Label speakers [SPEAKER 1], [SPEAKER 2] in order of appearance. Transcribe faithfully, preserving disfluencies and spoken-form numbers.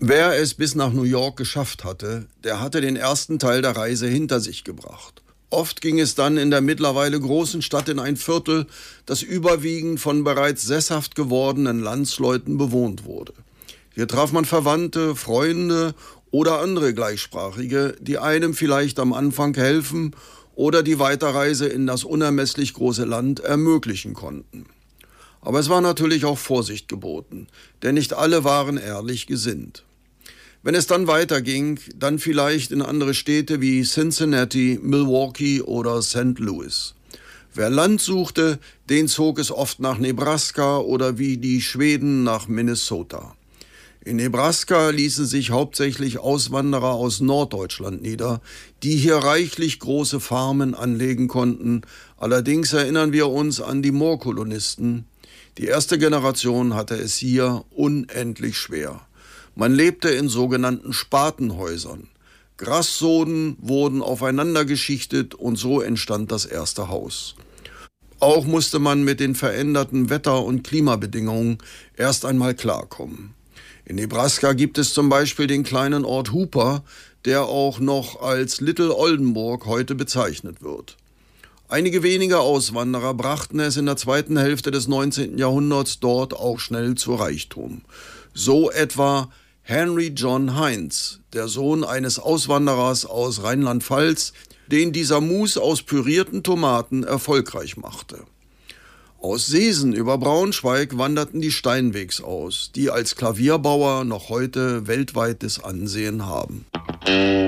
[SPEAKER 1] Wer es bis nach New York geschafft hatte, der hatte den ersten Teil der Reise hinter sich gebracht. Oft ging es dann in der mittlerweile großen Stadt in ein Viertel, das überwiegend von bereits sesshaft gewordenen Landsleuten bewohnt wurde. Hier traf man Verwandte, Freunde oder andere Gleichsprachige, die einem vielleicht am Anfang helfen oder die Weiterreise in das unermesslich große Land ermöglichen konnten. Aber es war natürlich auch Vorsicht geboten, denn nicht alle waren ehrlich gesinnt. Wenn es dann weiterging, dann vielleicht in andere Städte wie Cincinnati, Milwaukee oder Sankt Louis. Wer Land suchte, den zog es oft nach Nebraska oder wie die Schweden nach Minnesota. In Nebraska ließen sich hauptsächlich Auswanderer aus Norddeutschland nieder, die hier reichlich große Farmen anlegen konnten. Allerdings erinnern wir uns an die Moorkolonisten. Die erste Generation hatte es hier unendlich schwer. Man lebte in sogenannten Spatenhäusern. Grassoden wurden aufeinander geschichtet und so entstand das erste Haus. Auch musste man mit den veränderten Wetter- und Klimabedingungen erst einmal klarkommen. In Nebraska gibt es zum Beispiel den kleinen Ort Hooper, der auch noch als Little Oldenburg heute bezeichnet wird. Einige wenige Auswanderer brachten es in der zweiten Hälfte des neunzehnten Jahrhunderts dort auch schnell zu Reichtum. So etwa Henry John Heinz, der Sohn eines Auswanderers aus Rheinland-Pfalz, den dieser Mousse aus pürierten Tomaten erfolgreich machte. Aus Seesen über Braunschweig wanderten die Steinwegs aus, die als Klavierbauer noch heute weltweites Ansehen haben.